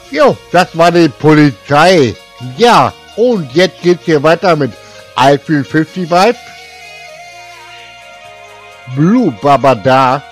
Jo, das war die Polizei. Ja, und jetzt geht's hier weiter mit I Feel 55. Blue Babada.